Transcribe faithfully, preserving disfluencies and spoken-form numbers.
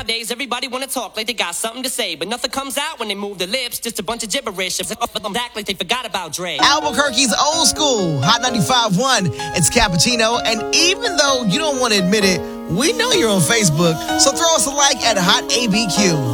Nowadays, everybody wanna talk like they got something to say, but nothing comes out when they move their lips. Just a bunch of gibberish. Them act like they forgot about Dre. Albuquerque's old school, Hot ninety-five point one. It's Cappuccino, and even though you don't want to admit it, we know you're on Facebook, so throw us a like at Hot A B Q.